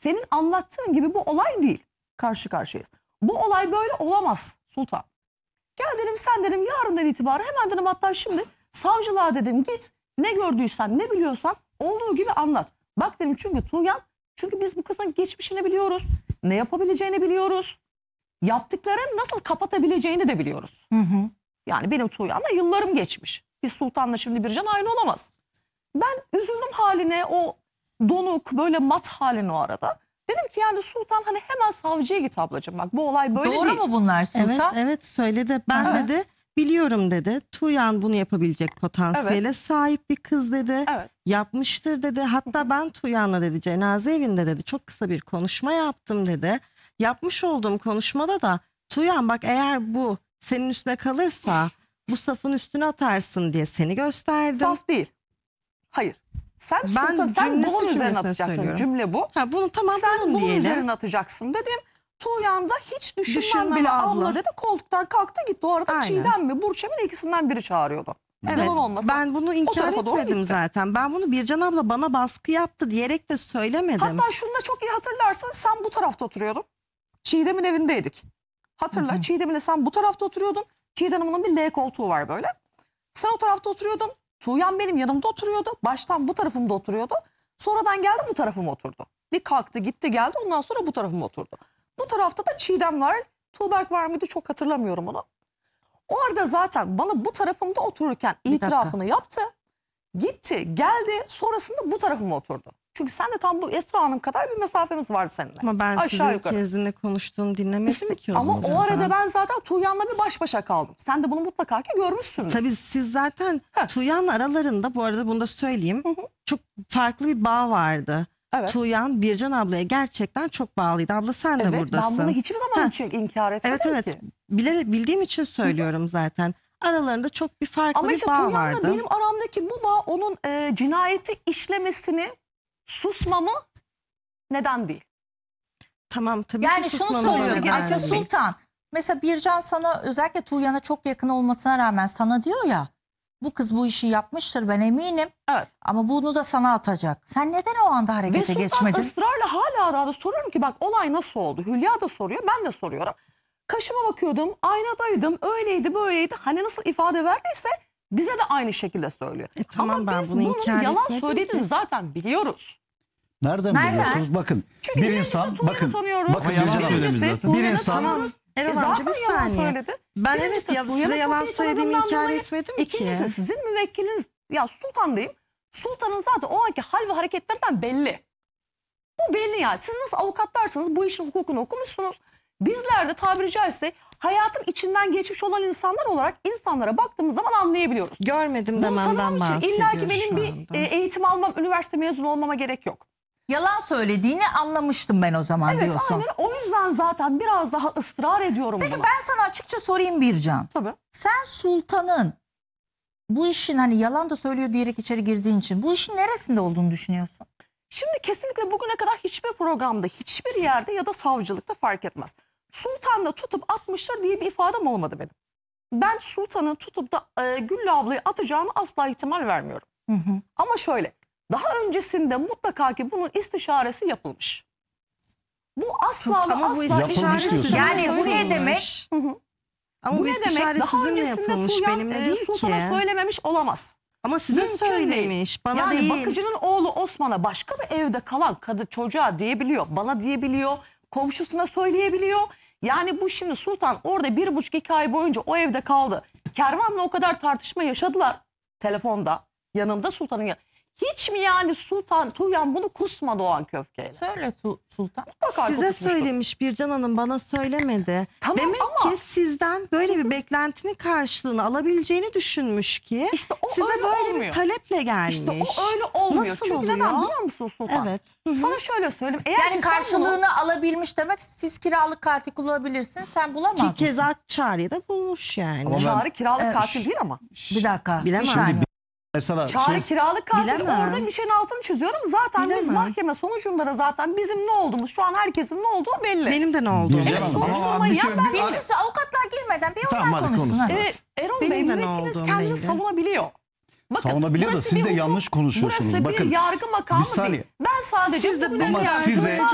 senin anlattığın gibi bu olay değil. Karşı karşıyayız. Bu olay böyle olamaz Sultan. Gel dedim, sen dedim yarından itibaren hemen dedim, hatta şimdi savcılığa dedim git, ne gördüysen ne biliyorsan olduğu gibi anlat. Bak dedim, çünkü Tuğyan, çünkü biz bu kızın geçmişini biliyoruz. Ne yapabileceğini biliyoruz. Yaptıklarını nasıl kapatabileceğini de biliyoruz. Yani benim Tuğyan'la yıllarım geçmiş. Biz Sultan'la şimdi Bircan aynı olamaz. Ben üzüldüm haline, o donuk böyle mat haline o arada. Dedim ki yani Sultan, hani hemen savcıya git ablacığım, bak bu olay böyle Doğru değil. mu bunlar Sultan? Evet, evet söyledi. Ben dedi biliyorum dedi. Tuğyan bunu yapabilecek potansiyele sahip bir kız dedi. Evet. Yapmıştır dedi. Hatta ben Tuğyan'la dedi cenaze evinde dedi çok kısa bir konuşma yaptım dedi. Yapmış olduğum konuşmada da Tuğyan bak eğer bu senin üstüne kalırsa bu safın üstüne atarsın diye seni gösterdim. Saf değil. Hayır. Sen Ben Sultan, sen cümlesi bunun üzerine cümlesine atacaksın. söylüyorum. Cümle bu. Ha bunu tamam Sen bunun bunun diyelim. üzerine atacaksın dedim. Tuğyan da hiç düşünmem Düşünmem bile abla. abla dedi, koltuktan kalktı gitti. O arada Aynen. Çiğdem mi Burçe mi, ikisinden biri çağırıyordu. Evet, Yalan olmasın. ben bunu inkar tarafa doğru etmedim gitti. zaten. Ben bunu Bircan abla bana baskı yaptı diyerek de söylemedim. Hatta şunu da çok iyi hatırlarsın, sen bu tarafta oturuyordun. Çiğdem'in evindeydik. Hatırla, Çiğdem'le sen bu tarafta oturuyordun. Çiğdem Hanım'ın bir L koltuğu var böyle. Sen o tarafta oturuyordun. Tuğyan benim yanımda oturuyordu. Baştan bu tarafımda oturuyordu. Sonradan geldi bu tarafıma oturdu. Bir kalktı gitti geldi, ondan sonra bu tarafıma oturdu. Bu tarafta da Çiğdem var. Tuğberk var mıydı çok hatırlamıyorum onu. O arada zaten bana bu tarafımda otururken itirafını yaptı. Gitti geldi, sonrasında bu tarafıma oturdu. Çünkü sen de tam bu Esra Hanım kadar bir mesafemiz vardı seninle. Ama ben Aşağı sizin yukarı. ikinizin de konuştuğunu dinlemiştim ki o Ama sırada. o arada ben zaten Tuğyan'la bir baş başa kaldım. Sen de bunu mutlaka ki görmüşsündür. Tabii siz zaten Tuğyan aralarında, bu arada bunu da söyleyeyim, çok farklı bir bağ vardı. Evet. Tuğyan Bircan ablaya gerçekten çok bağlıydı. Abla sen de Evet, buradasın. ben bunu hiçbir zaman inkar etmedim Evet ki. bildiğim için söylüyorum zaten. Aralarında çok bir farklı Ama bir işte bağ Tuğyan'la vardı. benim aramdaki bu bağ onun cinayeti işlemesini susmamı neden değil. Tamam tabii Yani ki şunu susmanıza söylüyorum. neden Ayşe değil. Sultan. Mesela Bircan sana, özellikle Tuğyan'a çok yakın olmasına rağmen sana diyor ya, bu kız bu işi yapmıştır ben eminim. Evet. Ama bunu da sana atacak. Sen neden o anda Ve harekete Sultan geçmedin? ısrarla hala daha da soruyorum ki bak olay nasıl oldu? Hülya da soruyor, ben de soruyorum. Kaşıma bakıyordum, aynadaydım, öyleydi böyleydi. Hani nasıl ifade verdiyse bize de aynı şekilde söylüyor. Tamam, Ama ben biz bunu bunun inkar yalan etmedim söylediğini ki. zaten biliyoruz. Nereden Nereden? biliyorsunuz? Bakın Çünkü bir birincisi insan Tuğyan'ı bakın tanıyoruz. bakın Yalan Bircan Hanım. söylemiş zaten. Bir Tuğyan'ı insan tanıyoruz. Erol zaten amca bir yalan saniye. söyledi. Ben Birincisi evet ya Tuğyan'ı size çok yalan iyi söylediğimi tanıdığımdan inkar dolayı, etmedim İkincisi ki. sizin müvekkiliniz, ya Sultan diyeyim. Sultan'ın zaten o anki hal ve hareketlerinden belli. Bu belli yani. Siz nasıl avukatlarsanız bu işin hukukunu okumuşsunuz. Bizler de tabiri caizse hayatın içinden geçmiş olan insanlar olarak insanlara baktığımız zaman anlayabiliyoruz. Görmedim Bunu dememden tanımam için bahsediyor illa ki benim şu bir anda. eğitim almam, üniversite mezunu olmama gerek yok. Yalan söylediğini anlamıştım ben o zaman Evet, diyorsun. aynen, o yüzden zaten biraz daha ısrar ediyorum Peki buna. ben sana açıkça sorayım Bircan. Tabii. Sen Sultan'ın bu işin, hani yalan da söylüyor diyerek içeri girdiğin için, bu işin neresinde olduğunu düşünüyorsun? Şimdi kesinlikle bugüne kadar hiçbir programda, hiçbir yerde ya da savcılıkta fark etmez. Sultan da tutup atmıştır diye bir ifadem olmadı benim. Ben Sultan'ın tutup da Güllü ablayı atacağını asla ihtimal vermiyorum. Ama şöyle, daha öncesinde mutlaka ki bunun istişaresi yapılmış. Bu asla ve Ama bu asla Yapılmış istişare diyorsun. sizinle Yani bu ne yapılmış. demek? Ama Bu bu ne demek? istişare Daha sizinle öncesinde yapılmış, Tuğyan benimle değil ki. Sultan'a söylememiş olamaz. Ama size Mümkün söylemiş, bana yani değil. bakıcının oğlu Osman'a başka bir evde kalan kadın çocuğa diyebiliyor. Bana diyebiliyor. Komşusuna söyleyebiliyor. Yani bu şimdi Sultan orada 1,5-2 ay boyunca o evde kaldı. Kervan'la o kadar tartışma yaşadılar telefonda. Yanında Sultan'ın hiç mi yani Tuğyan bunu kusmadı o an köfkeyle? Söyle Sultan. Mutlaka Size kusmuştur. söylemiş, Bircan Hanım bana söylemedi. Tamam Demek ama- ki sizden böyle bir beklentinin karşılığını alabileceğini düşünmüş ki İşte o size öyle böyle olmuyor. bir taleple gelmiş. İşte o öyle olmuyor. Nasıl Çünkü oluyor? neden biliyor musun Sultan? Evet. Hı hı. Sana şöyle söyleyeyim. Eğer Yani ki sen bunu- karşılığını alabilmiş demek, siz kiralık katil kullanabilirsin, sen bulamaz Ki mısın? keza Çağrı'yı da bulmuş yani. Ama Çağrı kiralık Evet. katil değil ama. Bir dakika. Bilemem. Bir saniye. Mesela Çağrı kiralık katil, Bilemem. orada bir şeyin altını çiziyorum. Zaten biz Bilemem. mahkeme sonucunda da zaten bizim ne olduğumuz, şu an herkesin ne olduğu belli. Benim de ne oldu? Bircan Evet, Hanım. soruşturmayı Ama yap, ben bir- Biz avukatlar girmeden bir Tamam, onlar hadi konuşsun. konuş. ha. Erol Benim Bey de ne müvekkiliniz olduğum kendini belli. savunabiliyor. Bakın, Savunabiliyor da burası siz bir de hukuk, yanlış konuşuyorsunuz. Burası Bakın, bir yargı makamı bir saniye. değil. Ben sadece Siz de bugüne benim Ama kadar size